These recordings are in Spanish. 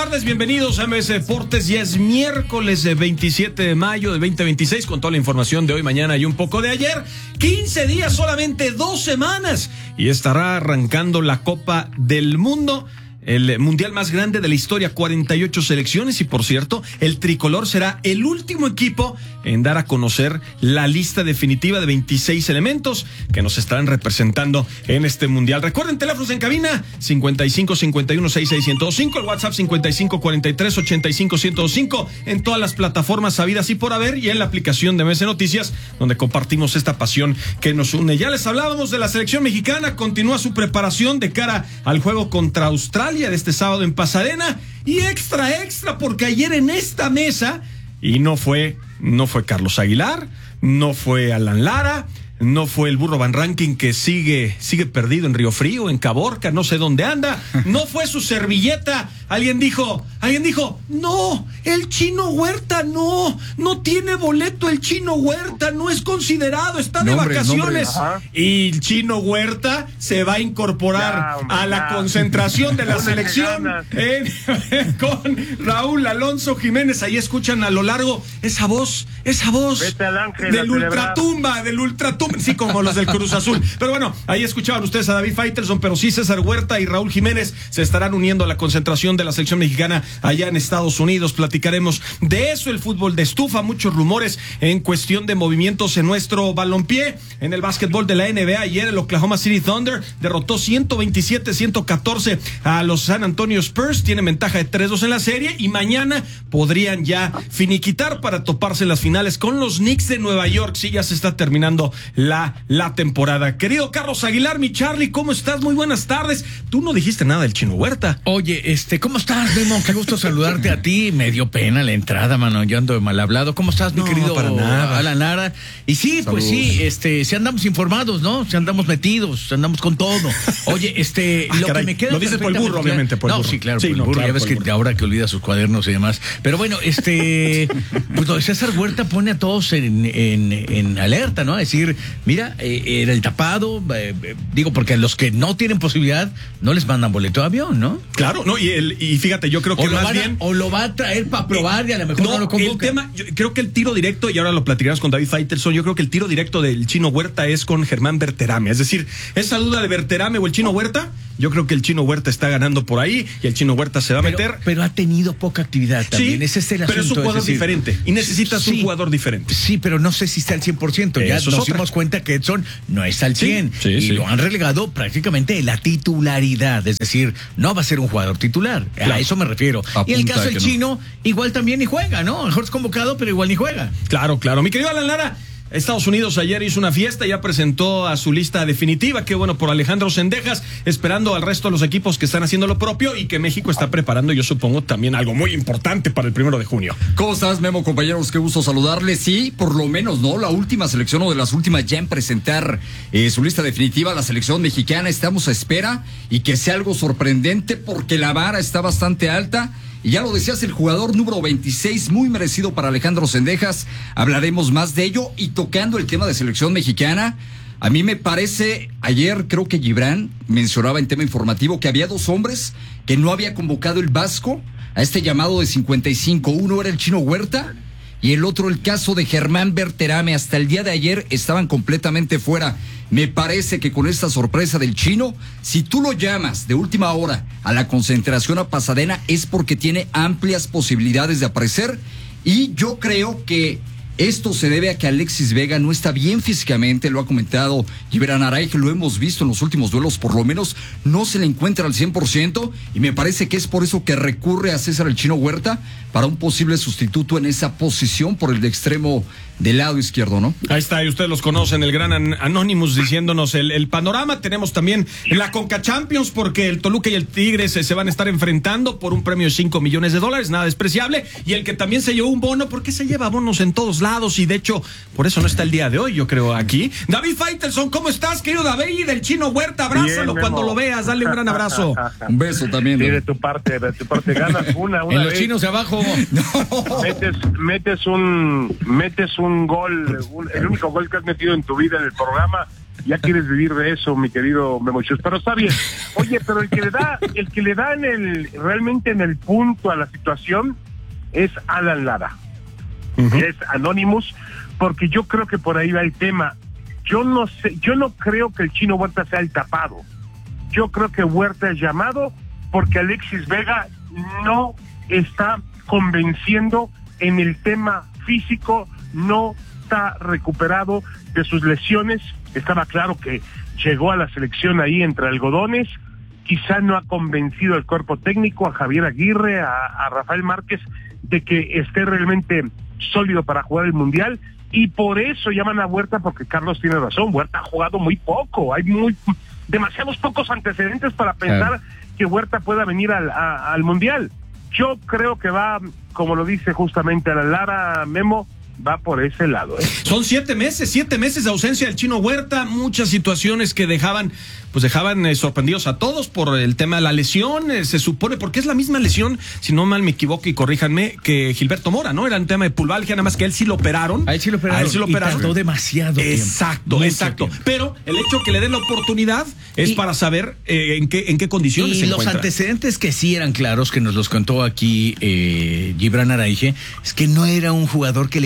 tardes, bienvenidos a MS Deportes. Ya es miércoles 27 de mayo del 2026 con toda la información de hoy, mañana y un poco de ayer. 15 días, solamente 2 semanas y estará arrancando la Copa del Mundo. El mundial más grande de la historia, 48 selecciones y por cierto, el tricolor será el último equipo en dar a conocer la lista definitiva de 26 elementos que nos estarán representando en este mundial. Recuerden, teléfonos en cabina 55 51 66 1025, el WhatsApp 55 43 85 1025, en todas las plataformas sabidas y por haber y en la aplicación de MS Noticias, donde compartimos esta pasión que nos une. Ya les hablábamos de la selección mexicana, continúa su preparación de cara al juego contra Australia de este sábado en Pasadena, y extra porque ayer en esta mesa, y no fue Carlos Aguilar, no fue Alan Lara, no fue el Burro Van Rankin, que sigue perdido en Río Frío, en Caborca, no sé dónde anda, no fue su servilleta. Alguien dijo, no, el Chino Huerta no tiene boleto, el Chino Huerta no es considerado, está de vacaciones. Y el Chino Huerta se va a incorporar a la concentración de la selección con Raúl Alonso Jiménez. Ahí escuchan a lo largo esa voz del ultratumba, sí, como los del Cruz Azul. Pero bueno, ahí escuchaban ustedes a David Faitelson, pero sí César Huerta y Raúl Jiménez se estarán uniendo a la concentración de la selección mexicana allá en Estados Unidos. Platicaremos de eso, el fútbol de estufa, muchos rumores en cuestión de movimientos en nuestro balompié. En el básquetbol de la NBA, ayer el Oklahoma City Thunder derrotó 127-114 a los San Antonio Spurs, tienen ventaja de 3-2 en la serie y mañana podrían ya finiquitar para toparse en las finales con los Knicks de Nueva York. Sí, ya se está terminando la temporada. Querido Carlos Aguilar, mi Charlie, ¿cómo estás? Muy buenas tardes. Tú no dijiste nada del Chino Huerta. Oye, ¿cómo estás, Memo? Qué gusto saludarte a ti. Me dio pena la entrada, mano. Yo ando de mal hablado. ¿Cómo estás, mi querido para nada. Alan Lara? Y sí, Saludos. Pues sí, si andamos informados, ¿no? Si andamos metidos, andamos con todo. Oye, lo caray, que me queda... lo dices por el burro, obviamente, por el burro. Sí, claro, sí, por el burro. Claro, ya ves que ahora que olvida sus cuadernos y demás. Pero bueno, pues lo de César Huerta pone a todos en alerta, ¿no? Es decir, mira, era el tapado, digo, porque a los que no tienen posibilidad no les mandan boleto de avión, ¿no? Claro, no, y fíjate, yo creo que o lo va a traer para probar y a lo mejor no lo convoca. El tema, yo creo que el tiro directo, y ahora lo platicaremos con David Faitelson, yo creo que el tiro directo del Chino Huerta es con Germán Berterame. Es decir, esa duda de Berterame o el Chino Huerta, yo creo que el Chino Huerta está ganando por ahí y el Chino Huerta se va a meter. Pero ha tenido poca actividad también. Sí, ese es el asunto. pero es un jugador diferente y necesitas un jugador diferente. Sí, pero no sé si está al 100%. Ya nos dimos cuenta que Edson no está al 100 y lo han relegado prácticamente de la titularidad. Es decir, no va a ser un jugador titular. A eso me refiero. Y en el caso del Chino, igual también ni juega, ¿no? Mejor es convocado, pero igual ni juega. Claro. Mi querido Alan Lara, Estados Unidos ayer hizo una fiesta, ya presentó a su lista definitiva. Qué bueno por Alejandro Cendejas, esperando al resto de los equipos que están haciendo lo propio y que México está preparando, yo supongo, también algo muy importante para el 1 de junio. ¿Cómo estás, Memo, compañeros? Qué gusto saludarles. Sí, por lo menos, ¿no? La última selección o de las últimas ya en presentar su lista definitiva, la selección mexicana. Estamos a espera y que sea algo sorprendente porque la vara está bastante alta. Y ya lo decías, el jugador número 26, muy merecido para Alejandro Cendejas. Hablaremos más de ello. Y tocando el tema de selección mexicana, a mí me parece, ayer creo que Gibran mencionaba en tema informativo que había 2 hombres que no había convocado el Vasco a este llamado de 55. Uno era el Chino Huerta y el otro el caso de Germán Berterame. Hasta el día de ayer estaban completamente fuera. Me parece que con esta sorpresa del Chino, si tú lo llamas de última hora a la concentración a Pasadena, es porque tiene amplias posibilidades de aparecer. Y yo creo que esto se debe a que Alexis Vega no está bien físicamente, lo ha comentado Gibran Aray, que lo hemos visto en los últimos duelos, por lo menos no se le encuentra al 100%, y me parece que es por eso que recurre a César el Chino Huerta para un posible sustituto en esa posición por el de extremo del lado izquierdo, ¿no? Ahí está, y ustedes los conocen, el gran Anonymous diciéndonos el panorama. Tenemos también la Conca Champions, porque el Toluca y el Tigres se van a estar enfrentando por un premio de $5 millones, nada despreciable, y el que también se llevó un bono, porque se lleva bonos en todos lados, y de hecho, por eso no está el día de hoy, yo creo, aquí. David Faitelson, ¿cómo estás, querido David? Del Chino Huerta, abrázalo. Bien, cuando lo veas, dale un gran abrazo. Un beso también. Sí, de tu parte ganas una en los vez. chinos de abajo. Metes un gol, el único gol que has metido en tu vida en el programa, Ya quieres vivir de eso, mi querido Memo Chus, pero está bien. Oye, pero el que le da realmente en el punto a la situación es Alan Lara. Es Anonymous, porque yo creo que por ahí va el tema. Yo no creo que el Chino Huerta sea el tapado. Yo creo que Huerta es llamado porque Alexis Vega no está convenciendo en el tema físico, no está recuperado de sus lesiones. Estaba claro que llegó a la selección ahí entre algodones, quizá no ha convencido al cuerpo técnico, a Javier Aguirre, a Rafael Márquez, de que esté realmente sólido para jugar el Mundial, y por eso llaman a Huerta, porque Carlos tiene razón, Huerta ha jugado muy poco, hay demasiados pocos antecedentes para pensar que Huerta pueda venir al Mundial. Yo creo que va, como lo dice justamente Alan Lara, Memo, va por ese lado. Son 7 meses de ausencia del Chino Huerta, muchas situaciones que dejaban sorprendidos a todos por el tema de la lesión, se supone, porque es la misma lesión, si no mal me equivoco y corríjanme, que Gilberto Mora, ¿no? Era un tema de pulvalgia, nada más que él sí lo operaron. A él sí lo operaron. Y tardó demasiado tiempo. Exacto. Pero el hecho que le den la oportunidad es para saber en qué condiciones se encuentra. Y los antecedentes que sí eran claros, que nos los contó aquí Gibran Araige, es que no era un jugador que le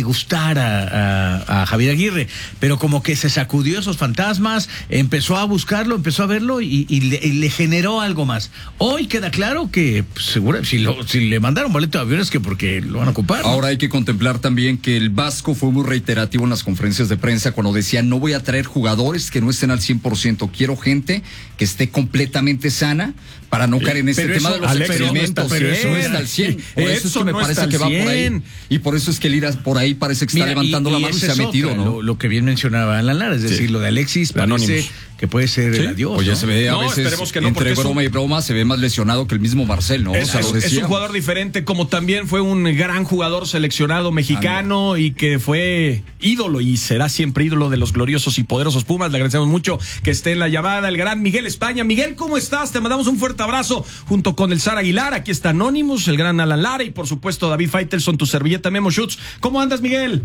gustara a Javier Aguirre, pero como que se sacudió esos fantasmas, empezó a buscarlo, empezó a verlo y le generó algo más. Hoy queda claro que seguro si le mandaron boleto de avión es que porque lo van a ocupar, ¿no? Ahora hay que contemplar también que el Vasco fue muy reiterativo en las conferencias de prensa cuando decía: no voy a traer jugadores que no estén al 100%, quiero gente que esté completamente sana para no caer en este tema de los experimentos. Pero eso no está al 100. Por eso es que me parece que va por ahí. Y por eso es que el IRA por ahí parece que está levantando la mano y se ha metido, ¿no? Lo que bien mencionaba Alan Lara, es decir, lo de Alexis parece que puede ser el adiós. Pues ya se ve a veces que no, entre broma y broma se ve más lesionado que el mismo Marcel, ¿no? Es un jugador diferente, como también fue un gran jugador seleccionado mexicano y que fue ídolo y será siempre ídolo de los gloriosos y poderosos Pumas. Le agradecemos mucho que esté en la llamada el gran Miguel España. Miguel, ¿cómo estás? Te mandamos un fuerte abrazo junto con el Zar Aguilar. Aquí está Anonymous, el gran Alan Lara y por supuesto David Faitelson, tu servilleta Memo Schutz. ¿Cómo andas, Miguel?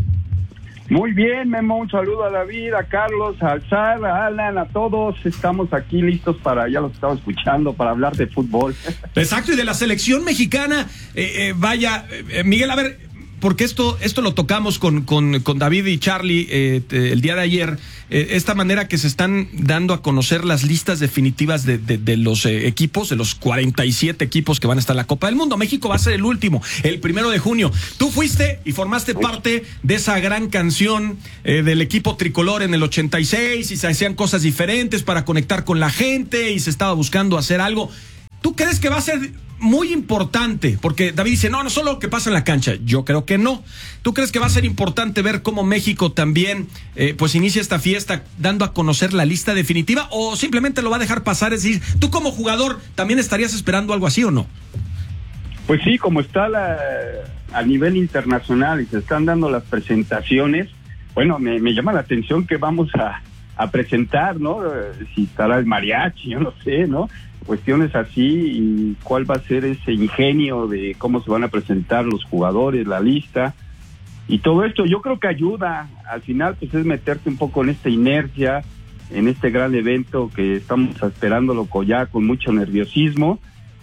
Muy bien, Memo, un saludo a David, a Carlos, a Zar, a Alan, a todos. Estamos aquí listos ya los estamos escuchando, para hablar de fútbol. Exacto, y de la selección mexicana. Miguel, a ver, porque esto lo tocamos con David y Charlie el día de ayer, esta manera que se están dando a conocer las listas definitivas de los equipos, de los 47 equipos que van a estar en la Copa del Mundo. México va a ser el último, el 1 de junio. Tú fuiste y formaste parte de esa gran canción del equipo tricolor en el 86 y se hacían cosas diferentes para conectar con la gente y se estaba buscando hacer algo. ¿Tú crees que va a ser muy importante? Porque David dice, no solo lo que pasa en la cancha. Yo creo que no. ¿Tú crees que va a ser importante ver cómo México también pues inicia esta fiesta dando a conocer la lista definitiva, o simplemente lo va a dejar pasar? Es decir, ¿tú como jugador también estarías esperando algo así o no? Pues sí, como está a nivel internacional y se están dando las presentaciones, bueno, me llama la atención que vamos a presentar, ¿no? Si estará el mariachi, yo no sé, ¿no? Cuestiones así, y cuál va a ser ese ingenio de cómo se van a presentar los jugadores, la lista y todo esto. Yo creo que ayuda, al final pues es meterte un poco en esta inercia, en este gran evento que estamos esperándolo ya con mucho nerviosismo,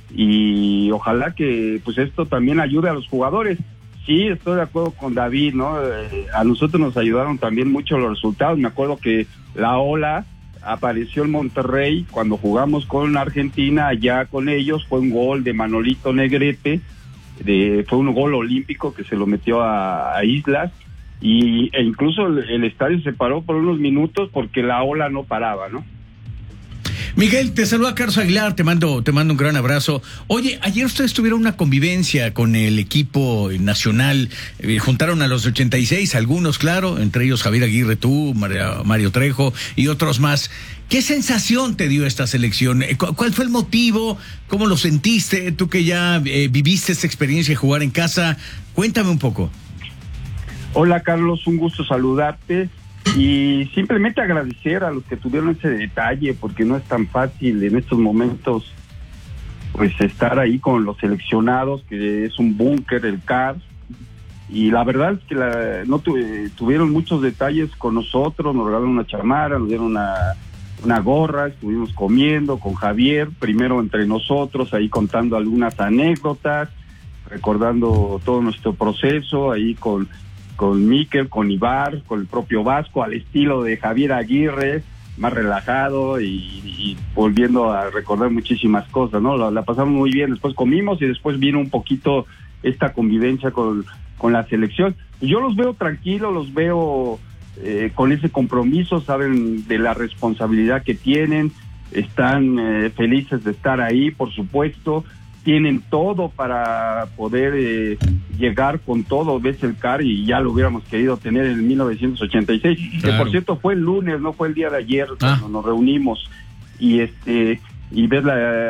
y ojalá que pues esto también ayude a los jugadores. Sí, estoy de acuerdo con David, ¿no? A nosotros nos ayudaron también mucho los resultados. Me acuerdo que la ola apareció en Monterrey cuando jugamos con Argentina, allá con ellos, fue un gol de Manolito Negrete, fue un gol olímpico que se lo metió a Islas, e incluso el estadio se paró por unos minutos porque la ola no paraba, ¿no? Miguel, te saluda Carlos Aguilar, te mando un gran abrazo. Oye, ayer ustedes tuvieron una convivencia con el equipo nacional, juntaron a los 86, algunos, claro, entre ellos Javier Aguirre, tú, Mario Trejo y otros más. ¿Qué sensación te dio esta selección? ¿Cuál fue el motivo? ¿Cómo lo sentiste? Tú que ya viviste esta experiencia de jugar en casa, cuéntame un poco. Hola, Carlos, un gusto saludarte. Y simplemente agradecer a los que tuvieron ese detalle, porque no es tan fácil en estos momentos pues estar ahí con los seleccionados, que es un búnker el CAR, y la verdad es que tuvieron muchos detalles con nosotros, nos regalaron una chamarra, nos dieron una gorra, estuvimos comiendo con Javier, primero entre nosotros, ahí contando algunas anécdotas, recordando todo nuestro proceso, ahí con Mikel, con Ibar, con el propio Vasco, al estilo de Javier Aguirre, más relajado y volviendo a recordar muchísimas cosas, ¿no? La pasamos muy bien, después comimos y después vino un poquito esta convivencia con la selección. Yo los veo tranquilos, los veo con ese compromiso, saben de la responsabilidad que tienen, están felices de estar ahí, por supuesto, tienen todo para poder llegar con todo. Ves el CAR y ya lo hubiéramos querido tener en 1986, claro. Que por cierto fue el lunes, no fue el día de ayer cuando nos reunimos, y ves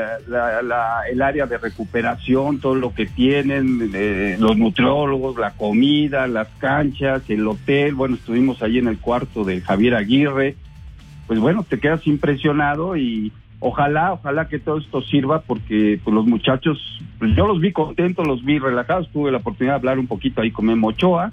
el área de recuperación, todo lo que tienen, los nutriólogos, la comida, las canchas, el hotel. Bueno, estuvimos ahí en el cuarto de Javier Aguirre. Pues bueno, te quedas impresionado y ojalá que todo esto sirva, porque pues los muchachos, pues yo los vi contentos, los vi relajados. Tuve la oportunidad de hablar un poquito ahí con Memo Ochoa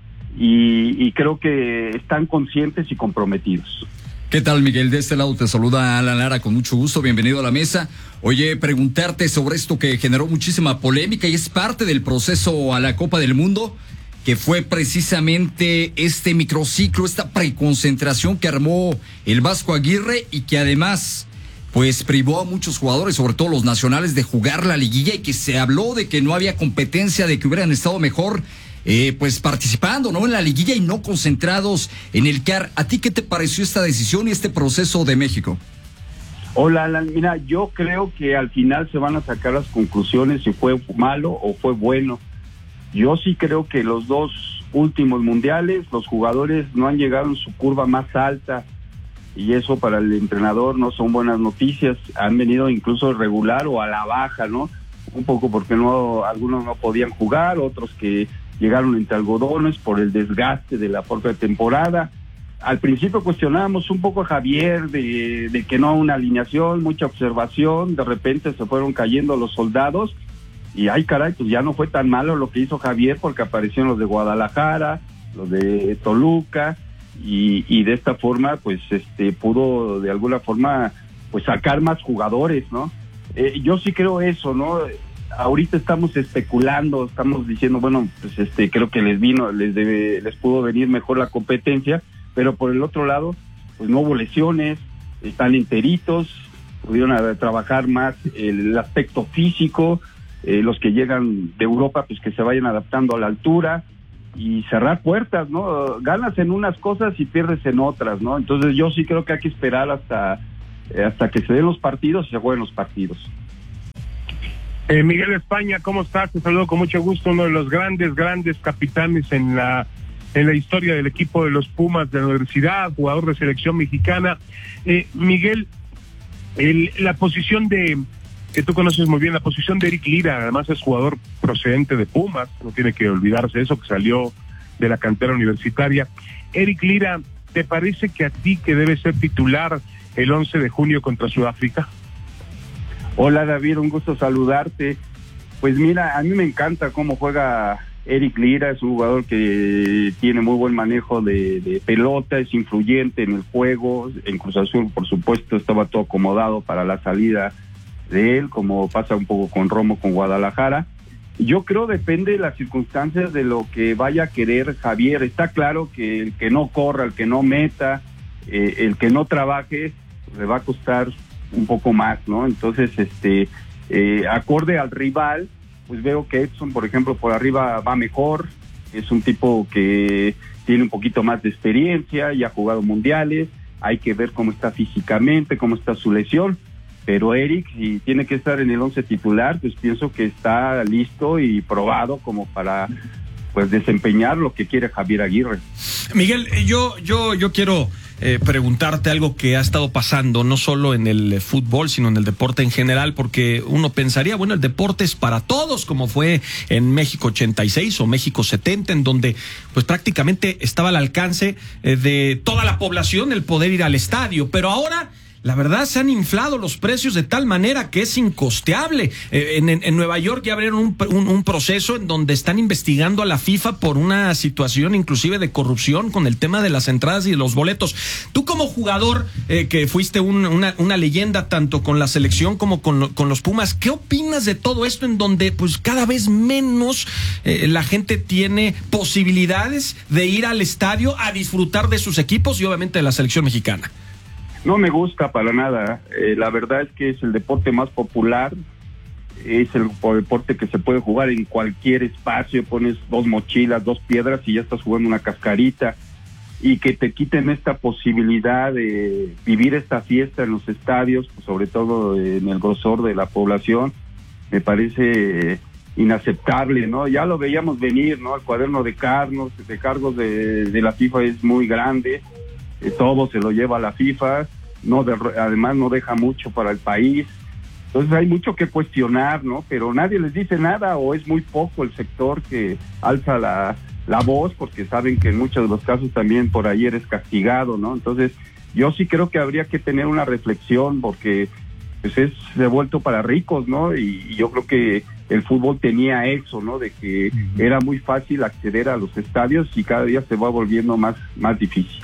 y creo que están conscientes y comprometidos. ¿Qué tal, Miguel? De este lado te saluda Alan Lara, con mucho gusto, bienvenido a la mesa. Oye, preguntarte sobre esto que generó muchísima polémica y es parte del proceso a la Copa del Mundo, que fue precisamente este microciclo, esta preconcentración que armó el Vasco Aguirre y que además pues privó a muchos jugadores, sobre todo los nacionales, de jugar la liguilla, y que se habló de que no había competencia, de que hubieran estado mejor pues participando, ¿no?, en la liguilla y no concentrados en el CAR. ¿A ti qué te pareció esta decisión y este proceso de México? Hola, Alan. Mira, yo creo que al final se van a sacar las conclusiones si fue malo o fue bueno. Yo sí creo que los dos últimos mundiales los jugadores no han llegado en su curva más alta, y eso para el entrenador no son buenas noticias. Han venido incluso regular o a la baja, ¿no? Un poco porque algunos no podían jugar, otros que llegaron entre algodones por el desgaste de la propia temporada. Al principio cuestionábamos un poco a Javier de que no una alineación, mucha observación, de repente se fueron cayendo los soldados y ay caray, pues ya no fue tan malo lo que hizo Javier, porque aparecieron los de Guadalajara, los de Toluca, y de esta forma pues pudo de alguna forma pues sacar más jugadores, ¿no? Yo sí creo eso, ¿no? Ahorita estamos especulando, estamos diciendo, bueno, pues creo que les pudo venir mejor la competencia, pero por el otro lado, pues no hubo lesiones, están enteritos, pudieron trabajar más el aspecto físico, los que llegan de Europa, pues que se vayan adaptando a la altura y cerrar puertas, ¿no? Ganas en unas cosas y pierdes en otras, ¿no? Entonces yo sí creo que hay que esperar hasta que se den los partidos y se jueguen los partidos. Miguel España, ¿cómo estás? Te saludo con mucho gusto, uno de los grandes capitanes en la historia del equipo de los Pumas de la universidad, jugador de selección mexicana. Miguel, la posición que tú conoces muy bien, la posición de Eric Lira, además es jugador procedente de Pumas, no tiene que olvidarse eso, que salió de la cantera universitaria. Eric Lira, ¿te parece que a ti que debe ser titular el 11 de junio contra Sudáfrica? Hola David, un gusto saludarte. Pues mira, a mí me encanta cómo juega Eric Lira, es un jugador que tiene muy buen manejo de pelota, es influyente en el juego. En Cruz Azul, por supuesto, estaba todo acomodado para la salida de él, como pasa un poco con Romo, con Guadalajara. Yo creo depende de las circunstancias de lo que vaya a querer Javier. Está claro que el que no corra, el que no meta, el que no trabaje, le va a costar un poco más, ¿no? Entonces, acorde al rival, pues veo que Edson, por ejemplo, por arriba va mejor, es un tipo que tiene un poquito más de experiencia, ya ha jugado mundiales, hay que ver cómo está físicamente, cómo está su lesión, pero Eric, si tiene que estar en el 11 titular, pues pienso que está listo y probado como para pues desempeñar lo que quiere Javier Aguirre. Miguel, yo quiero preguntarte algo que ha estado pasando no solo en el fútbol, sino en el deporte en general, porque uno pensaría, bueno, el deporte es para todos, como fue en México 86 o México 70, en donde pues prácticamente estaba al alcance de toda la población el poder ir al estadio, pero ahora la verdad se han inflado los precios de tal manera que es incosteable. En Nueva York ya abrieron un proceso en donde están investigando a la FIFA por una situación inclusive de corrupción con el tema de las entradas y de los boletos. Tú como jugador, que fuiste una leyenda tanto con la selección como con los Pumas, ¿qué opinas de todo esto en donde pues cada vez menos la gente tiene posibilidades de ir al estadio a disfrutar de sus equipos y obviamente de la selección mexicana? No me gusta para nada. La verdad es que es el deporte más popular, es el deporte que se puede jugar en cualquier espacio. Pones 2 mochilas, 2 piedras y ya estás jugando una cascarita. Y que te quiten esta posibilidad de vivir esta fiesta en los estadios, pues sobre todo en el grosor de la población, me parece inaceptable, ¿no? Ya lo veíamos venir, ¿no? El cuaderno de cargos de la FIFA es muy grande, todo se lo lleva a la FIFA, además no deja mucho para el país. Entonces hay mucho que cuestionar, ¿no? Pero nadie les dice nada, o es muy poco el sector que alza la voz, porque saben que en muchos de los casos también por ahí eres castigado, ¿no? Entonces yo sí creo que habría que tener una reflexión, porque pues se ha vuelto para ricos, ¿no? Y yo creo que el fútbol tenía eso, ¿no? De que era muy fácil acceder a los estadios y cada día se va volviendo más difícil.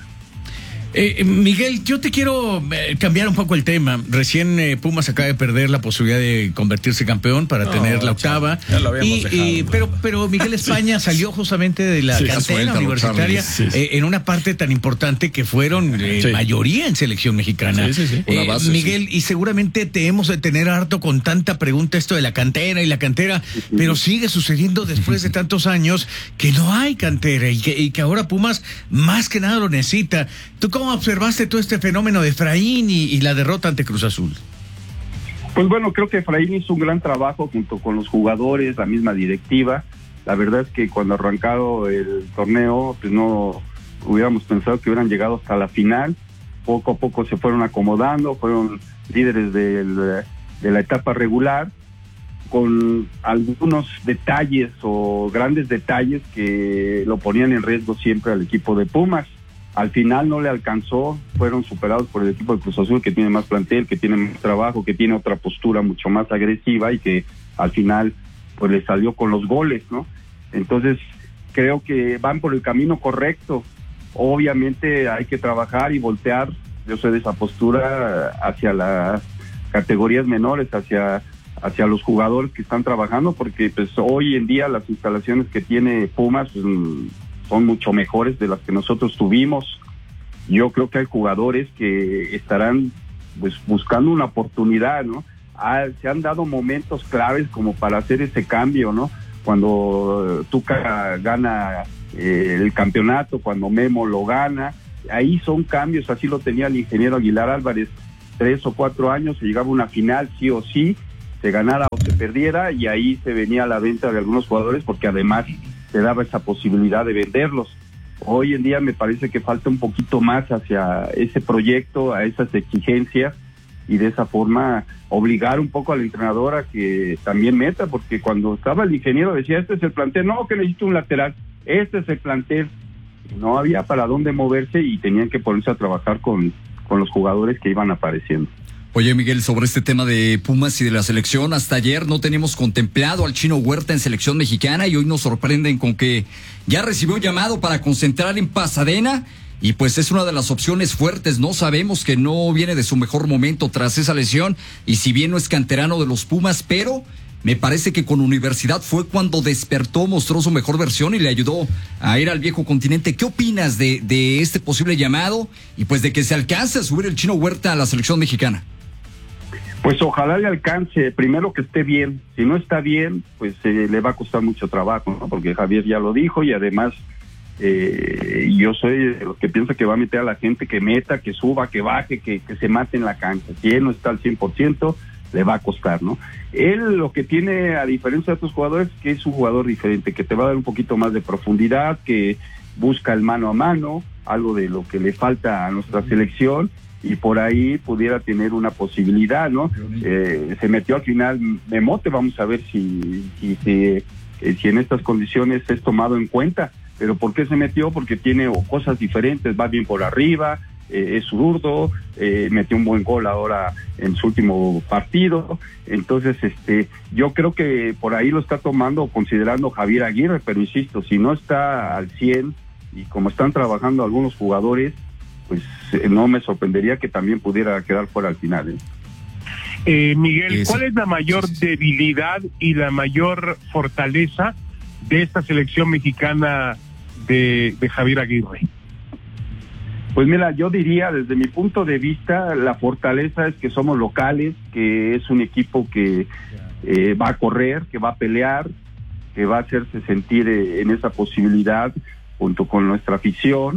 Miguel, yo te quiero cambiar un poco el tema. Recién Pumas acaba de perder la posibilidad de convertirse campeón para tener la octava. Ya lo habíamos dejado, pero Miguel España salió justamente de la cantera universitaria en una parte tan importante que fueron mayoría en selección mexicana. Una base, Miguel, y seguramente te hemos de tener harto con tanta pregunta esto de la cantera y la cantera, pero sigue sucediendo después de tantos años que no hay cantera y que ahora Pumas más que nada lo necesita. ¿Tú cómo observaste todo este fenómeno de Efraín y la derrota ante Cruz Azul? Pues bueno, creo que Efraín hizo un gran trabajo junto con los jugadores, la misma directiva. La verdad es que cuando arrancado el torneo, pues no hubiéramos pensado que hubieran llegado hasta la final. Poco a poco se fueron acomodando, fueron líderes de la etapa regular, con algunos detalles o grandes detalles que lo ponían en riesgo siempre al equipo de Pumas. Al final no le alcanzó, fueron superados por el equipo de Cruz Azul, que tiene más plantel, que tiene más trabajo, que tiene otra postura mucho más agresiva y que al final pues le salió con los goles, ¿no? Entonces creo que van por el camino correcto. Obviamente hay que trabajar y voltear, yo soy de esa postura, hacia las categorías menores, hacia los jugadores que están trabajando, porque pues hoy en día las instalaciones que tiene Pumas pues, son mucho mejores de las que nosotros tuvimos. Yo creo que hay jugadores que estarán pues buscando una oportunidad, ¿no? Se han dado momentos claves como para hacer ese cambio, ¿no? Cuando Tuca gana el campeonato, cuando Memo lo gana, ahí son cambios, así lo tenía el ingeniero Aguilar Álvarez, 3 o 4 años, se llegaba a una final sí o sí, se ganara o se perdiera, y ahí se venía la venta de algunos jugadores, porque además te daba esa posibilidad de venderlos. Hoy en día me parece que falta un poquito más hacia ese proyecto, a esas exigencias, y de esa forma obligar un poco al entrenador a que también meta, porque cuando estaba el ingeniero decía, este es el plantel, no, que necesito un lateral, este es el plantel, no había para dónde moverse y tenían que ponerse a trabajar con los jugadores que iban apareciendo. Oye, Miguel, sobre este tema de Pumas y de la selección, hasta ayer no teníamos contemplado al Chino Huerta en selección mexicana y hoy nos sorprenden con que ya recibió llamado para concentrar en Pasadena y pues es una de las opciones fuertes, ¿no? Sabemos que no viene de su mejor momento tras esa lesión y si bien no es canterano de los Pumas, pero me parece que con Universidad fue cuando despertó, mostró su mejor versión y le ayudó a ir al viejo continente. ¿Qué opinas de este posible llamado y pues de que se alcance a subir el Chino Huerta a la selección mexicana? Pues ojalá le alcance, primero que esté bien, si no está bien, pues le va a costar mucho trabajo, ¿no? Porque Javier ya lo dijo y además yo soy de los que piensa que va a meter a la gente, que meta, que suba, que baje, que se mate en la cancha. Si él no está al 100%, le va a costar, ¿no? Él lo que tiene, a diferencia de otros jugadores, que es un jugador diferente, que te va a dar un poquito más de profundidad, que busca el mano a mano, algo de lo que le falta a nuestra selección, y por ahí pudiera tener una posibilidad, ¿no? Se metió al final Memote, vamos a ver si en estas condiciones es tomado en cuenta. Pero ¿por qué se metió? Porque tiene cosas diferentes, va bien por arriba, es zurdo, metió un buen gol ahora en su último partido. Entonces, yo creo que por ahí lo está tomando, considerando Javier Aguirre, pero insisto, si no está al 100 y como están trabajando algunos jugadores, pues no me sorprendería que también pudiera quedar fuera al final. Miguel, ¿cuál es la mayor debilidad y la mayor fortaleza de esta selección mexicana de Javier Aguirre? Pues mira, yo diría, desde mi punto de vista, la fortaleza es que somos locales, que es un equipo que va a correr, que va a pelear, que va a hacerse sentir en esa posibilidad junto con nuestra afición,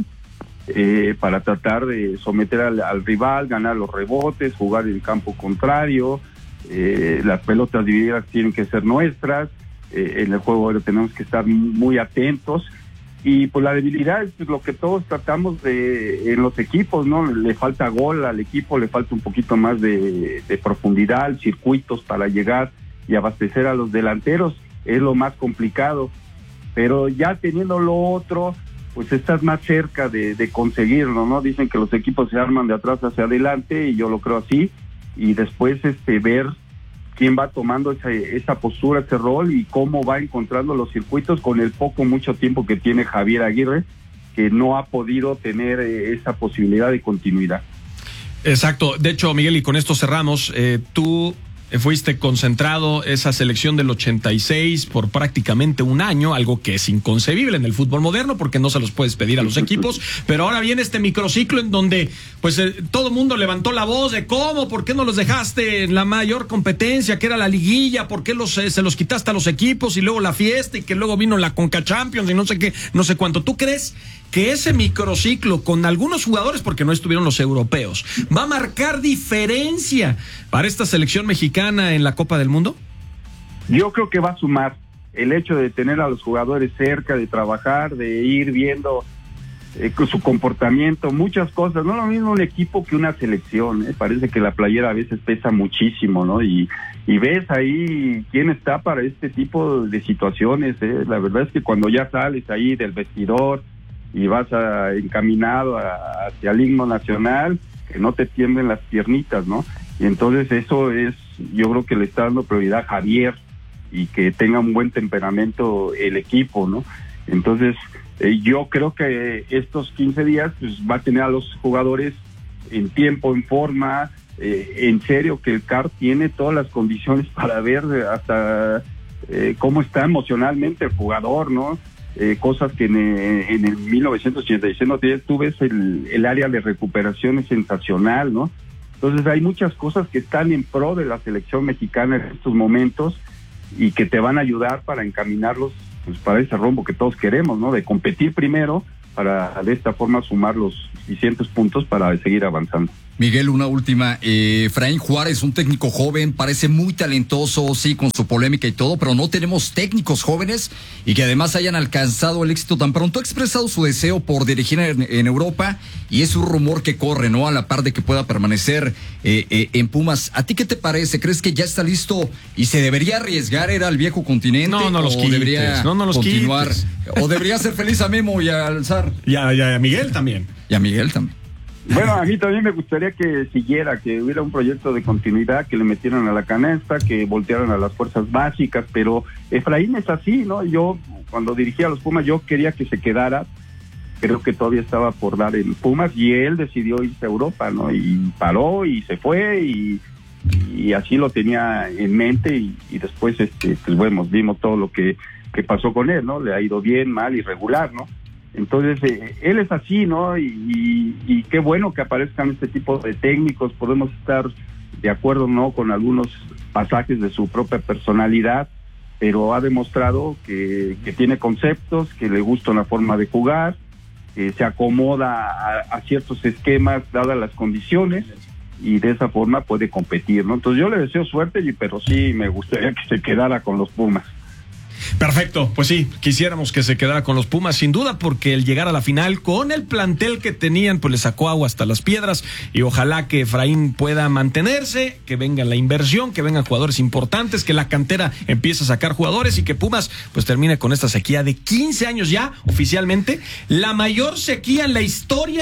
para tratar de someter al rival, ganar los rebotes, jugar en campo contrario. Las pelotas divididas tienen que ser nuestras, en el juego aéreo tenemos que estar muy atentos. Y pues la debilidad es lo que todos tratamos en los equipos, ¿no? Le falta gol al equipo, le falta un poquito más de profundidad, circuitos para llegar y abastecer a los delanteros, es lo más complicado. Pero ya teniendo lo otro, pues estás más cerca de conseguirlo, ¿no? Dicen que los equipos se arman de atrás hacia adelante, y yo lo creo así, y después ver quién va tomando esa postura, ese rol, y cómo va encontrando los circuitos con el mucho tiempo que tiene Javier Aguirre, que no ha podido tener esa posibilidad de continuidad. Exacto. De hecho, Miguel, y con esto cerramos, tú fuiste concentrado esa selección del 86 por prácticamente un año, algo que es inconcebible en el fútbol moderno porque no se los puedes pedir a los equipos, pero ahora viene este microciclo en donde pues todo el mundo levantó la voz de cómo, por qué no los dejaste en la mayor competencia que era la liguilla, por qué se los quitaste a los equipos, y luego la fiesta, y que luego vino la Conca Champions y no sé qué, no sé cuánto. ¿Tú crees que ese microciclo con algunos jugadores, porque no estuvieron los europeos, va a marcar diferencia para esta selección mexicana en la Copa del Mundo? Yo creo que va a sumar el hecho de tener a los jugadores cerca, de trabajar, de ir viendo su comportamiento, muchas cosas. No es lo mismo un equipo que una selección, parece que la playera a veces pesa muchísimo, ¿no? Y ves ahí quién está para este tipo de situaciones, La verdad es que cuando ya sales ahí del vestidor y vas encaminado hacia el himno nacional, que no te tiemblen las piernitas, ¿no? Y entonces eso es, yo creo que le está dando prioridad a Javier, y que tenga un buen temperamento el equipo, ¿no? Entonces, yo creo que estos 15 días pues va a tener a los jugadores en tiempo, en forma, en serio, que el CAR tiene todas las condiciones para ver hasta cómo está emocionalmente el jugador, ¿no? Cosas que en el 1986 no tienes. Tú ves el área de recuperación es sensacional, ¿no? Entonces hay muchas cosas que están en pro de la selección mexicana en estos momentos, y que te van a ayudar para encaminarlos pues para ese rumbo que todos queremos, ¿no? De competir primero, para de esta forma sumar los suficientes puntos para seguir avanzando. Miguel, una última. Efraín Juárez, un técnico joven, parece muy talentoso, sí, con su polémica y todo, pero no tenemos técnicos jóvenes y que además hayan alcanzado el éxito tan pronto. Ha expresado su deseo por dirigir en Europa, y es un rumor que corre, ¿no? A la par de que pueda permanecer en Pumas. ¿A ti qué te parece? ¿Crees que ya está listo y se debería arriesgar ir al viejo continente? No los quites, debería continuar, quites. O debería hacer feliz a Memo y a Alzar. Y a Miguel también. Y a Miguel también. Bueno, a mí también me gustaría que siguiera, que hubiera un proyecto de continuidad, que le metieran a la canasta, que voltearan a las fuerzas básicas, pero Efraín es así, ¿no? Yo, cuando dirigía a los Pumas, yo quería que se quedara, creo que todavía estaba por dar en Pumas, y él decidió irse a Europa, ¿no? Y paró y se fue, y así lo tenía en mente, y después, pues bueno, vimos todo lo que pasó con él, ¿no? Le ha ido bien, mal, irregular, ¿no? Entonces, él es así, ¿no? Y qué bueno que aparezcan este tipo de técnicos. Podemos estar de acuerdo, ¿no?, con algunos pasajes de su propia personalidad, pero ha demostrado que tiene conceptos, que le gusta una forma de jugar, que se acomoda a ciertos esquemas dadas las condiciones, y de esa forma puede competir, ¿no? Entonces yo le deseo suerte, pero sí me gustaría que se quedara con los Pumas. Perfecto, pues sí, quisiéramos que se quedara con los Pumas, sin duda, porque el llegar a la final con el plantel que tenían, pues le sacó agua hasta las piedras, y ojalá que Efraín pueda mantenerse, que venga la inversión, que vengan jugadores importantes, que la cantera empiece a sacar jugadores, y que Pumas pues termine con esta sequía de 15 años ya, oficialmente, la mayor sequía en la historia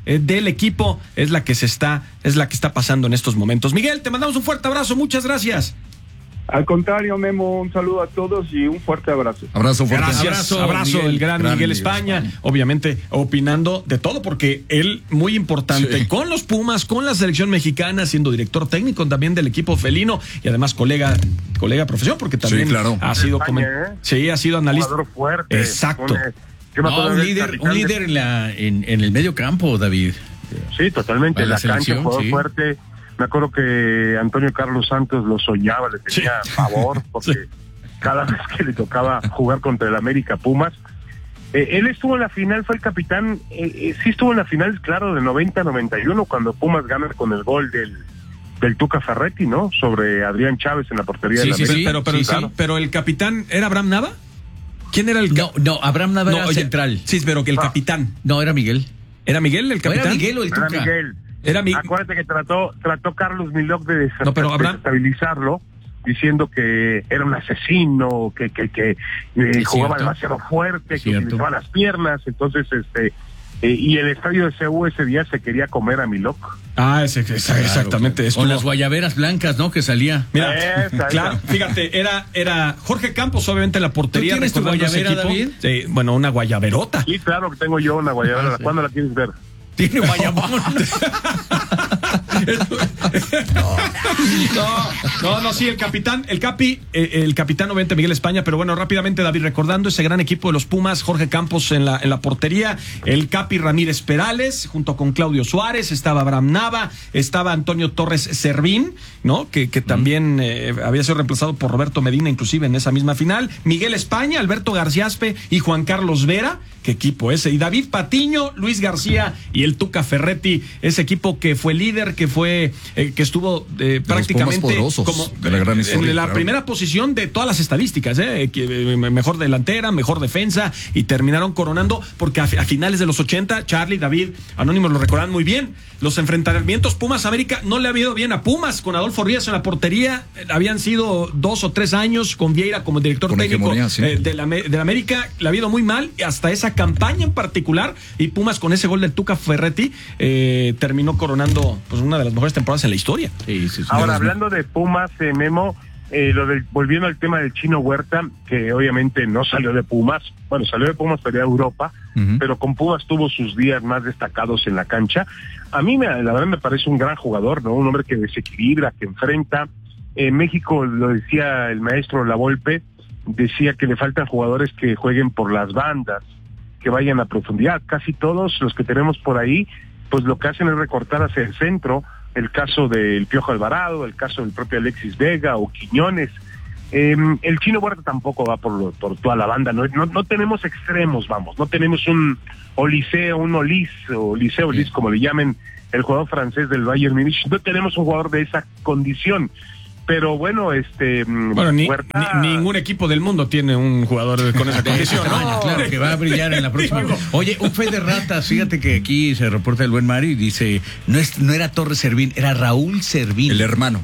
del equipo es la que está pasando en estos momentos. Miguel, te mandamos un fuerte abrazo, muchas gracias. Al contrario, Memo, un saludo a todos y un fuerte abrazo. Abrazo fuerte. Abrazo, Miguel, el gran Miguel España, obviamente opinando de todo, porque él, muy importante, con los Pumas, con la selección mexicana, siendo director técnico también del equipo felino y además colega de profesión, porque también ha sido ha sido analista. Un jugador fuerte. Exacto. Un líder en el medio campo, David. Sí, totalmente. En la cancha, jugador fuerte. Me acuerdo que Antonio Carlos Santos lo soñaba, le tenía favor, porque cada vez que le tocaba jugar contra el América Pumas, él estuvo en la final, fue el capitán, sí estuvo en la final, claro, de 90-91, cuando Pumas gana con el gol del Tuca Ferretti, ¿no? Sobre Adrián Chávez en la portería de la América. Pero el capitán, ¿era Abraham Nava? ¿Quién era el No, Abraham Nava era central. Sí, pero que el capitán. No, era Miguel. ¿Era Miguel el capitán? ¿Era Miguel o el Tuca? Era Miguel. Acuérdate que trató Carlos Milok de desestabilizarlo, diciendo que era un asesino, que jugaba demasiado fuerte, que utilizaba las piernas, entonces y el estadio de CU ese día se quería comer a Milok. Exactamente. Con las guayaberas blancas, ¿no? Que salía. Mira, claro, fíjate, era Jorge Campos, obviamente, en la portería. ¿Tú tienes tu guayabera, David? Sí, bueno, una guayaberota. Sí, claro que tengo yo una guayabera. ¿Cuándo la quieres ver? Tiene guayabón. Sí, el capitán obviamente Miguel España, pero bueno, rápidamente, David, recordando ese gran equipo de los Pumas, Jorge Campos en la portería, el Capi Ramírez Perales, junto con Claudio Suárez, estaba Abraham Nava, estaba Antonio Torres Servín, ¿no? Que también había sido reemplazado por Roberto Medina, inclusive en esa misma final, Miguel España, Alberto Garciaspe y Juan Carlos Vera, qué equipo ese, y David Patiño, Luis García y el Tuca Ferretti, ese equipo que fue líder, que estuvo prácticamente como en la primera posición de todas las estadísticas, mejor delantera, mejor defensa, y terminaron coronando, porque a finales de los 80, Charlie, David, Anónimos lo recordan muy bien, los enfrentamientos Pumas-América no le había ido bien a Pumas, con Adolfo Ríos en la portería, habían sido 2 o 3 años con Vieira como director técnico de la América, le había ido muy mal, hasta esa campaña en particular, y Pumas con ese gol del Tuca Ferretti terminó coronando pues una de las mejores temporadas en la historia. Ahora, hablando de Pumas, Memo, volviendo al tema del Chino Huerta, que obviamente no salió de Pumas, salió de Pumas para ir a Europa, pero con Pumas tuvo sus días más destacados en la cancha. A mí la verdad me parece un gran jugador, ¿no? Un hombre que desequilibra, que enfrenta. En México, lo decía el maestro Lavolpe, decía que le faltan jugadores que jueguen por las bandas, que vayan a profundidad. Casi todos los que tenemos por ahí, pues lo que hacen es recortar hacia el centro. El caso del Piojo Alvarado, el caso del propio Alexis Vega o Quiñones. El Chino Huerta tampoco va por toda la banda. No tenemos extremos, no tenemos un Oliseo, como le llamen, el jugador francés del Bayern Múnich. No tenemos un jugador de esa condición. Pero bueno, Huerta... ningún equipo del mundo tiene un jugador con esa condición. Claro, que va a brillar en la próxima. Oye, un fe de ratas, fíjate que aquí se reporta el buen Mario y dice, no era Torres Servín, era Raúl Servín. El hermano.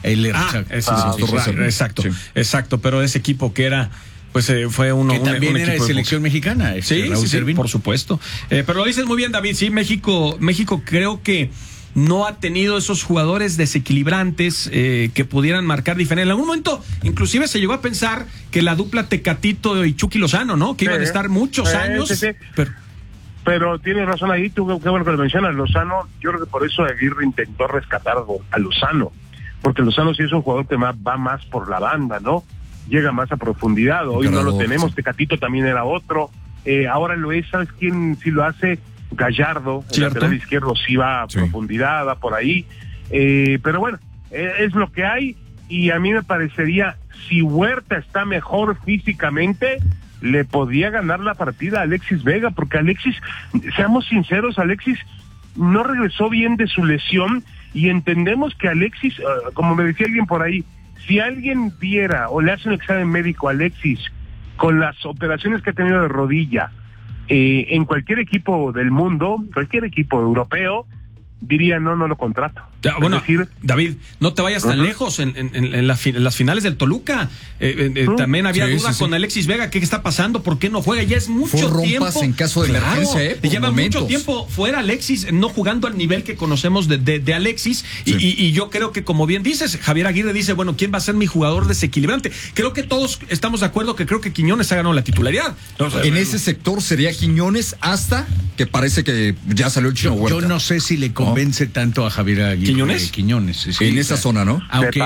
Exacto, pero ese equipo que era... Pues fue uno... Que también un era de selección mexicana. Raúl Servín, por supuesto. Pero lo dices muy bien, David, sí, México creo que no ha tenido esos jugadores desequilibrantes que pudieran marcar diferencia. En algún momento, inclusive se llegó a pensar que la dupla Tecatito y Chucky Lozano, ¿no? Que iban a estar muchos años. Sí. Pero tienes razón ahí, tú qué bueno que lo mencionas, Lozano. Yo creo que por eso Aguirre intentó rescatar a Lozano, porque Lozano sí es un jugador que va más por la banda, ¿no? Llega más a profundidad. Hoy no lo tenemos, Tecatito también era otro. Ahora lo es, ¿sabes quién sí lo hace? Gallardo, el lateral izquierdo sí va a profundidad, va por ahí, pero bueno, es lo que hay, y a mí me parecería, si Huerta está mejor físicamente, le podía ganar la partida a Alexis Vega, porque Alexis, seamos sinceros, Alexis no regresó bien de su lesión, y entendemos que Alexis, como me decía alguien por ahí, si alguien viera o le hace un examen médico a Alexis con las operaciones que ha tenido de rodilla, en cualquier equipo del mundo, cualquier equipo europeo, diría no lo contrato. Bueno, decir, David, no te vayas tan lejos en las finales del Toluca. También había dudas con Alexis Vega. ¿Qué está pasando? ¿Por qué no juega? Ya es mucho tiempo. En caso de emergencia, lleva mucho tiempo fuera Alexis, no jugando al nivel que conocemos de Alexis. Sí. Y yo creo que, como bien dices, Javier Aguirre dice, bueno, ¿quién va a ser mi jugador desequilibrante? Creo que todos estamos de acuerdo que creo que Quiñones ha ganado la titularidad. En ese sector sería Quiñones hasta que parece que ya salió el Chino Huerta. Yo no sé si le convence tanto a Javier Aguirre. ¿Quiñones? Sí, en esa zona, ¿no?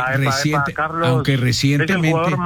Aunque recientemente,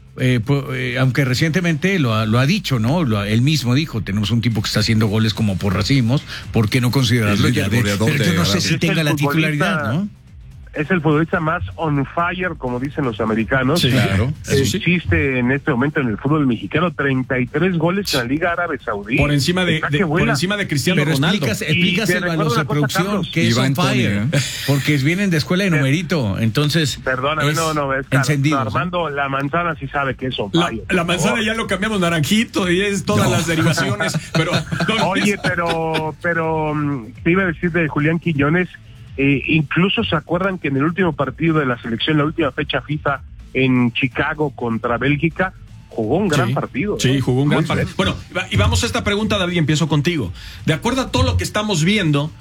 aunque recientemente lo ha dicho, ¿no? Él mismo dijo, tenemos un tipo que está haciendo goles como por racimos, ¿por qué no considerarlo ya? Pero yo no sé si tenga la titularidad, ¿no? Es el futbolista más on fire, como dicen los americanos. Sí, claro. Existe en este momento en el fútbol mexicano 33 goles en la Liga Árabe Saudí. Por encima de Cristiano Ronaldo. Explícaselo a los de producción que es on fire, porque vienen de escuela de numerito, entonces. Perdóname, es Armando, la manzana sí sabe que es on fire. La manzana ya lo cambiamos naranjito y es todas las derivaciones, pero. Oye, pero te iba a decir de Julián Quiñones. Incluso se acuerdan que en el último partido de la selección, la última fecha FIFA en Chicago contra Bélgica, jugó un gran partido. Sí, jugó un gran partido. Bueno, y vamos a esta pregunta, David, empiezo contigo. De acuerdo a todo lo que estamos viendo,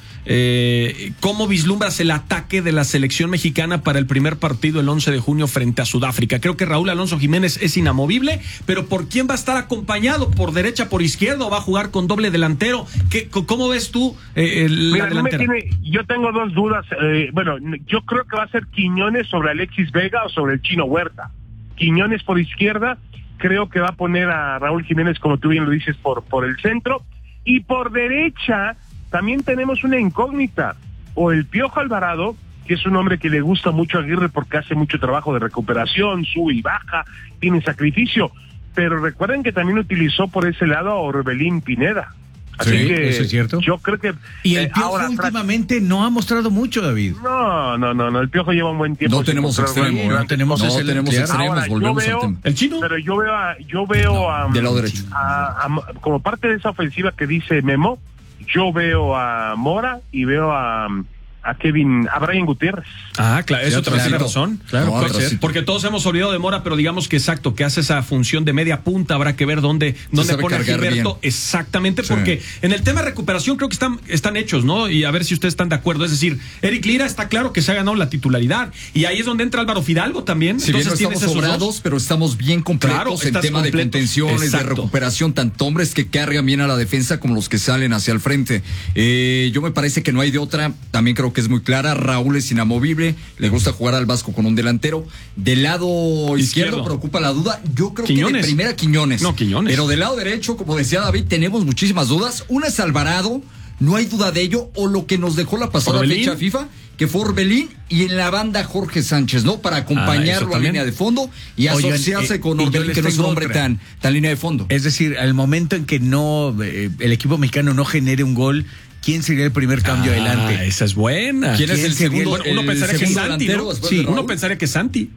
¿cómo vislumbras el ataque de la selección mexicana para el primer partido el 11 de junio frente a Sudáfrica? Creo que Raúl Alonso Jiménez es inamovible, pero ¿por quién va a estar acompañado? ¿Por derecha, por izquierda o va a jugar con doble delantero? ¿Cómo ves tú la delantera? Yo tengo dos dudas. Yo creo que va a ser Quiñones sobre Alexis Vega o sobre el Chino Huerta. Quiñones por izquierda, creo que va a poner a Raúl Jiménez, como tú bien lo dices, por el centro. Y por derecha también tenemos una incógnita, o el Piojo Alvarado, que es un hombre que le gusta mucho a Aguirre porque hace mucho trabajo de recuperación, sube y baja, tiene sacrificio, pero recuerden que también utilizó por ese lado a Orbelín Pineda. Así que eso es cierto. Yo creo que y el Piojo últimamente no ha mostrado mucho, David. No, el Piojo lleva un buen tiempo. No tenemos extremos, no tenemos extremos. Ahora, volvemos al tema. ¿El Chino? Pero yo veo a del lado derecho. Como parte de esa ofensiva que dice Memo, yo veo a Mora y veo a Brian Gutiérrez. Ah, claro, eso tiene razón. Claro, porque todos hemos olvidado de Mora, pero digamos que exacto, que hace esa función de media punta, habrá que ver dónde pone a Gilberto. Bien. Exactamente, porque en el tema de recuperación creo que están hechos, ¿no? Y a ver si ustedes están de acuerdo. Es decir, Eric Lira está claro que se ha ganado la titularidad. Y ahí es donde entra Álvaro Fidalgo también. Si entonces bien no estamos sobrados, pero estamos bien completos en tema de contenciones, de recuperación, tanto hombres que cargan bien a la defensa como los que salen hacia el frente. Yo me parece que no hay de otra. También creo que es muy clara. Raúl es inamovible, le gusta jugar al Vasco con un delantero. Del lado izquierdo preocupa la duda. Yo creo que de primera Quiñones. No, Quiñones. Pero del lado derecho, como decía David, tenemos muchísimas dudas. Una es Alvarado, no hay duda de ello, o lo que nos dejó la pasada fecha FIFA, que fue Orbelín, y en la banda Jorge Sánchez, ¿no? Para acompañarlo a línea de fondo y asociarse con Orbelín, que no es un hombre tan línea de fondo. Es decir, al momento en que el equipo mexicano no genere un gol, ¿quién sería el primer cambio adelante? Esa es buena. ¿Quién es el segundo? Uno pensaría que es Santi, ¿no? Sí, uno pensaría que es Santi.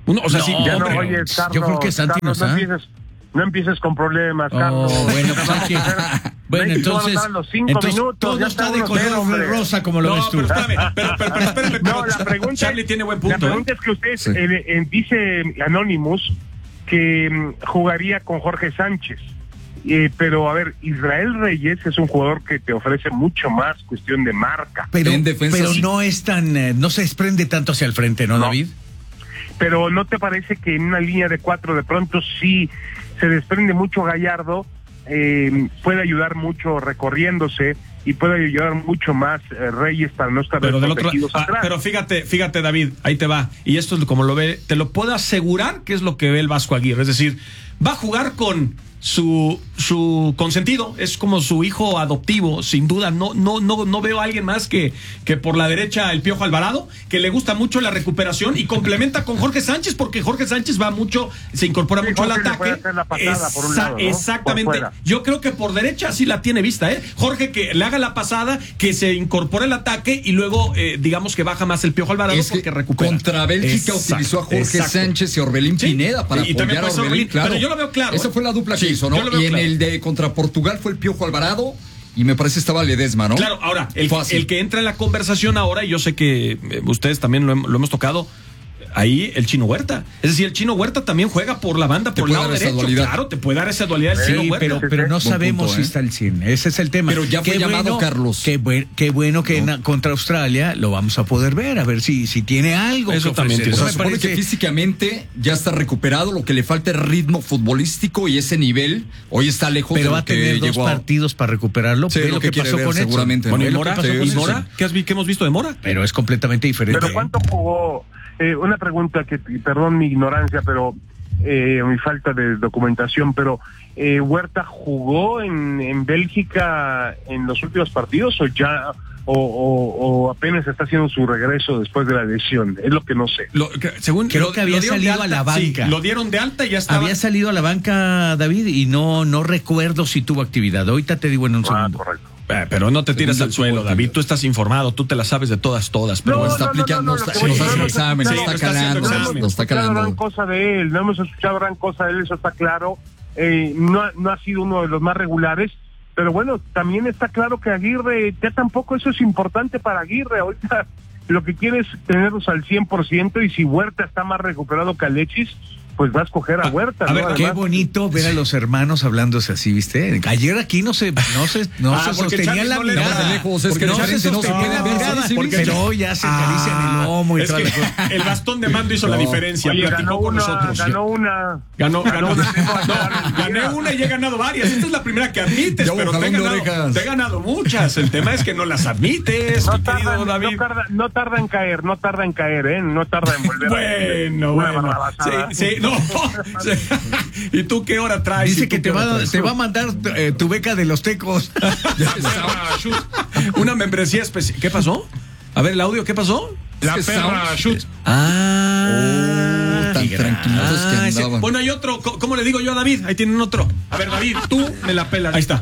Yo creo que Santi no está. No empieces con problemas, Carlos. Bueno, entonces los 5 minutos, todo está de color rosa como lo ves tú. Pero espérame. La pregunta, Charlie tiene buen punto. La pregunta es que usted dice Anonymous que jugaría con Jorge Sánchez. Pero a ver, Israel Reyes es un jugador que te ofrece mucho más cuestión de marca. Pero no es tan, no se desprende tanto hacia el frente, ¿no, David? Pero ¿no te parece que en una línea de 4 de pronto sí se desprende mucho Gallardo, puede ayudar mucho recorriéndose y puede ayudar mucho más Reyes para no estar desprotegidos atrás? Pero fíjate David, ahí te va, y esto es como lo ve, te lo puedo asegurar que es lo que ve el Vasco Aguirre, es decir, va a jugar con su consentido, es como su hijo adoptivo, sin duda. No veo a alguien más que por la derecha el Piojo Alvarado, que le gusta mucho la recuperación y complementa con Jorge Sánchez, porque Jorge Sánchez se incorpora mucho al ataque. Por un lado, ¿no? Exactamente. Yo creo que por derecha sí la tiene vista, Jorge, que le haga la pasada, que se incorpore el ataque y luego digamos que baja más el Piojo Alvarado porque recupera. Contra Bélgica utilizó a Jorge Sánchez y Orbelín Pineda para apoyar a Orbelín, claro. Pero yo lo veo claro. Esa fue la dupla que hizo, ¿no? Y en el de contra Portugal fue el Piojo Alvarado y me parece estaba Ledesma, ¿no? Claro, ahora, el que entra en la conversación ahora, y yo sé que ustedes también lo hemos tocado, ahí el Chino Huerta. Es decir, el Chino Huerta también juega por la banda, por el lado derecho. Claro, te puede dar esa dualidad el Chino Huerta. Pero no sabemos si está al 100. Ese es el tema. Pero ya fue llamado, Carlos. Qué bueno que contra Australia lo vamos a poder ver, a ver si tiene algo. Eso también tiene. Me parece que físicamente ya está recuperado, lo que le falta es ritmo futbolístico y ese nivel hoy está lejos de lo que llegó. Pero va a tener 2 partidos para recuperarlo. Sí, lo que pasó con seguramente. Bueno, ¿y Mora? ¿Qué hemos visto de Mora? Pero es completamente diferente. ¿Pero cuánto jugó? Una pregunta que, perdón mi ignorancia, pero mi falta de documentación, pero ¿Huerta jugó en Bélgica en los últimos partidos o apenas está haciendo su regreso después de la lesión? Es lo que no sé. Creo que había salido a la banca. Sí, lo dieron de alta y ya estaba. Había salido a la banca, David, y no recuerdo si tuvo actividad. Ahorita te digo en un segundo. Correcto. Pero no te tires al suelo, David. Tú estás informado, tú te la sabes de todas. Pero está aplicando, nos hace exámenes, está calando. No hemos escuchado gran cosa de él, eso está claro. No ha sido uno de los más regulares, pero bueno, también está claro que Aguirre, ya tampoco eso es importante para Aguirre. Ahorita lo que quiere es tenerlos al 100%, y si Huerta está más recuperado que Alexis, pues va a escoger a Huerta. A ver, qué bonito ver a los hermanos hablándose así, ¿viste? Ayer aquí no se sostenía la mirada. Pero hoy ya se acarician el lomo y toda la cosa. El bastón de mando hizo la diferencia. Oye, ganó una. Gané una y he ganado varias. Esta es la primera que admites, pero te he ganado muchas. El tema es que no las admites, mi querido David. No tarda en caer, No tarda en volver. Bueno. Sí. No. ¿Y tú qué hora traes? Dice que te va a mandar tu beca de los tecos. Una membresía especial. ¿Qué pasó? A ver, el audio, ¿qué pasó? La perra shoot. Tan tranquilos que andaban. Bueno, hay otro. ¿Cómo le digo yo a David? Ahí tienen otro. A ver, David, tú me la pelas. Ahí está.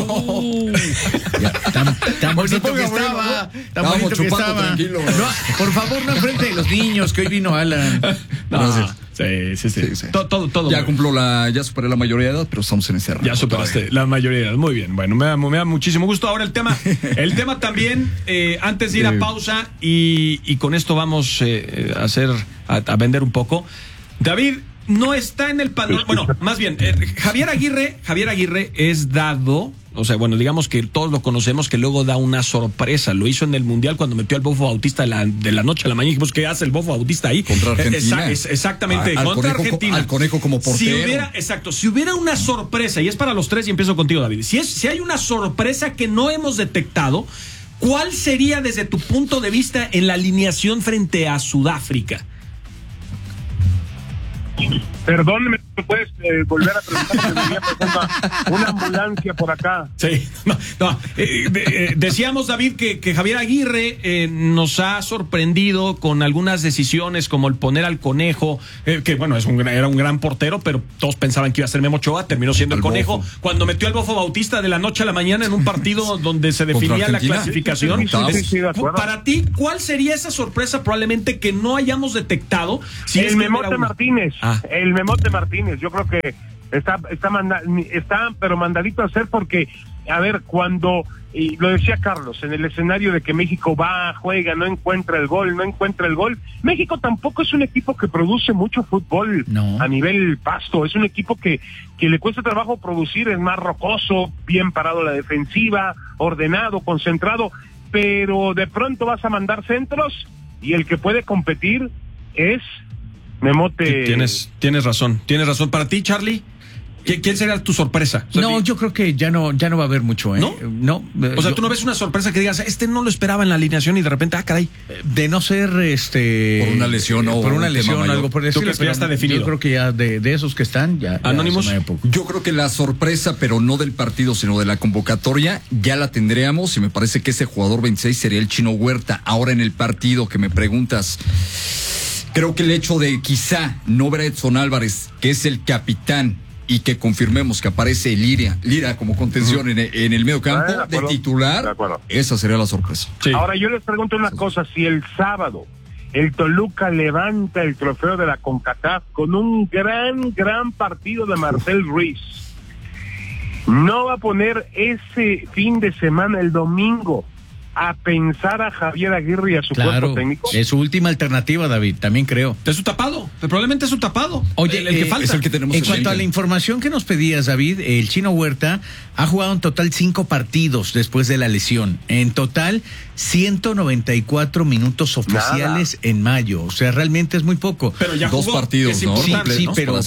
Tan bonito que estaba. Tan bonito que estaba. Tranquilo. No, por favor, no enfrente de los niños, que hoy vino Alan. Gracias. Sí. Todo. Ya superé la mayoría de edad, pero estamos en ese rango. Ya superaste la mayoría de edad. Muy bien. Bueno, me da muchísimo gusto. Ahora el tema también, antes de ir a pausa, y con esto vamos a vender un poco. David no está en el panorama. Bueno, más bien, Javier Aguirre es dado. O sea, bueno, digamos que todos lo conocemos, que luego da una sorpresa. Lo hizo en el Mundial cuando metió al Bofo Bautista de la noche a la mañana. Dijimos, ¿qué hace el Bofo Bautista ahí? Contra Argentina. Exactamente, contra Argentina. Al Conejo como portero. Si hubiera una sorpresa, y es para los tres, y empiezo contigo, David. Si hay una sorpresa que no hemos detectado, ¿cuál sería desde tu punto de vista en la alineación frente a Sudáfrica? Perdón, ¿me puedes volver a preguntar? Me venía pasando una ambulancia por acá. Sí, decíamos, David, que Javier Aguirre nos ha sorprendido con algunas decisiones, como el poner al Conejo, que bueno, era un gran portero, pero todos pensaban que iba a ser Memo Ochoa, terminó siendo el Conejo. Bofo. Cuando metió al Bofo Bautista de la noche a la mañana en un partido donde se definía la clasificación. Sí, de acuerdo. Para ti, ¿cuál sería esa sorpresa probablemente que no hayamos detectado? El Memote Martínez. El Memote Martínez, yo creo que está pero mandadito a hacer, porque, a ver, cuando, y lo decía Carlos, en el escenario de que México juega, no encuentra el gol, México tampoco es un equipo que produce mucho fútbol a nivel pasto, es un equipo que le cuesta trabajo producir, es más rocoso, bien parado la defensiva, ordenado, concentrado, pero de pronto vas a mandar centros y el que puede competir es Memote. Tienes razón. Para ti, Charlie, ¿quién sería tu sorpresa? No, yo creo que ya no va a haber mucho, ¿eh? ¿No? O sea, tú no ves una sorpresa que digas, no lo esperaba en la alineación y de repente, caray. De no ser, por una lesión o por una lesión, algo por decirlo. ¿Tú crees que ya está definido? Yo creo que ya de esos que están, ya. Anónimos. Yo creo que la sorpresa, pero no del partido, sino de la convocatoria, ya la tendríamos, y me parece que ese jugador 26 sería el Chino Huerta. Ahora en el partido que me preguntas, creo que el hecho de quizá no ver a Edson Álvarez, que es el capitán, y que confirmemos que aparece Lira como contención en el medio campo, de titular, esa sería la sorpresa. Sí. Ahora yo les pregunto una cosa, si el sábado el Toluca levanta el trofeo de la CONCACAF con un gran partido de Marcel Ruiz, no va a poner ese fin de semana, el domingo, a pensar a Javier Aguirre y a su cuerpo técnico? Es su última alternativa, David, también creo. Es su tapado, probablemente es su tapado. Oye, el que falta es el que tenemos. En cuanto a la información que nos pedías, David, el Chino Huerta ha jugado en total 5 partidos después de la lesión. En total, 194 minutos oficiales en mayo. O sea, realmente es muy poco. Pero ya jugó 2 partidos, ¿no? Sí, pero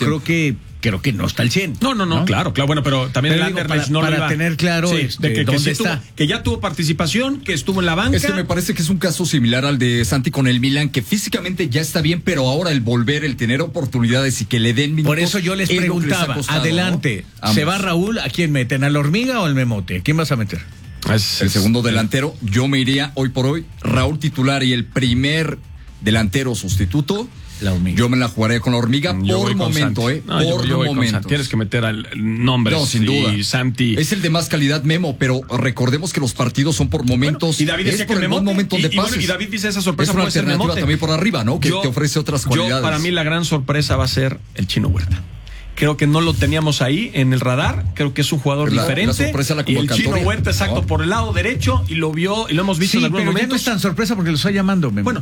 creo que no está al 100. No, claro, bueno, pero también el Anderlecht no lo iba. Para tener claro dónde está. Que ya tuvo participación, que estuvo en la banca. Es que me parece que es un caso similar al de Santi con el Milan, que físicamente ya está bien, pero ahora el volver, el tener oportunidades y que le den minutos. Por eso yo les preguntaba, adelante, ¿no? ¿Se va Raúl? ¿A quién meten? ¿A la Hormiga o al Memote? ¿A quién vas a meter? El segundo delantero, yo me iría hoy por hoy, Raúl titular y el primer delantero sustituto. La Hormiga. Yo me la jugaré con la Hormiga por momento, por momento. Tienes que meter al nombre. No, sin duda. Santi. Es el de más calidad, Memo, pero recordemos que los partidos son por momentos. Bueno, y David decía que el Memote, momento de pases. Y David dice esa sorpresa es una puede ser alternativa Memote. también por arriba, ¿no? Que ofrece otras cualidades. Para mí la gran sorpresa va a ser el Chino Huerta. Creo que no lo teníamos ahí en el radar. Creo que es un jugador diferente. La sorpresa la y el Chino Huerta, exacto, por el lado derecho, y lo vio y lo hemos visto en algunos momentos. Ya no es tan sorpresa porque lo está llamando. Bueno,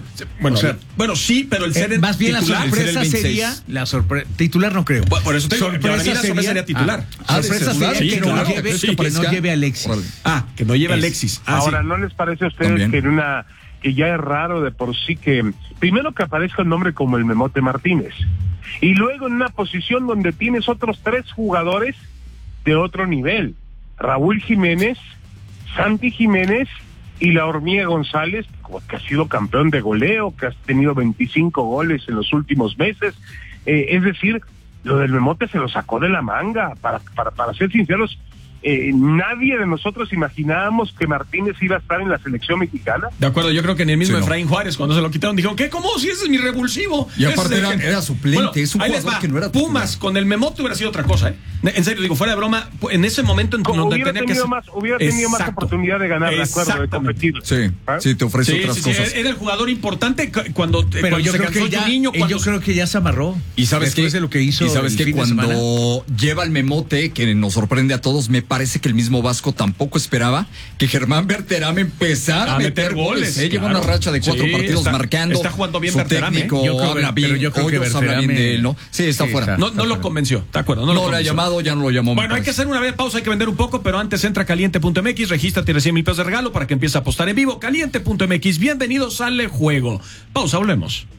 sí, pero el ser más bien titular, la sorpresa sería la sorpresa. Titular no creo. Por eso te digo, para mí la sorpresa sería titular. Sorpresa sería que no lleve a Alexis. Que no lleve a Alexis. Ahora, ¿no les parece a ustedes que ya es raro de por sí que primero que aparezca un nombre como el Memote Martínez y luego en una posición donde tienes otros 3 jugadores de otro nivel: Raúl Jiménez, Santi Jiménez y la Hormiga González, que ha sido campeón de goleo, que has tenido 25 goles en los últimos meses? Es decir, lo del Memote se lo sacó de la manga. Para ser sinceros, nadie de nosotros imaginábamos que Martínez iba a estar en la selección mexicana. De acuerdo, yo creo que en el mismo Efraín Juárez, cuando se lo quitaron, dijeron, ¿qué? ¿Cómo? Si ese es mi revulsivo. Y aparte era suplente, bueno, es un jugador que no era titular. Pumas con el Memote hubiera sido otra cosa, En serio, digo, fuera de broma, en ese momento en donde hubiera tenido más oportunidad de ganar, de acuerdo, de competir. Sí, te ofrece otras cosas. Era el jugador importante cuando yo creo que ya niño, yo creo que ya se amarró. Y sabes después de lo que hizo. Y sabes que cuando lleva el Memote, que nos sorprende a todos, me parece que el mismo Vasco tampoco esperaba que Germán Berterame empezara a meter goles. Lleva una racha de 4 partidos marcando. Está jugando bien Berterame. Habla bien, yo creo que habla bien de él, ¿no? Sí, está fuera. No lo convenció, ¿de acuerdo? No lo ha llamado, ya no lo llamó. Bueno, hay que hacer una breve pausa, hay que vender un poco, pero antes entra caliente.mx, regístrate y recibe 1,000 pesos de regalo para que empieces a apostar en vivo. Caliente.mx, bienvenidos al juego. Pausa, volvemos.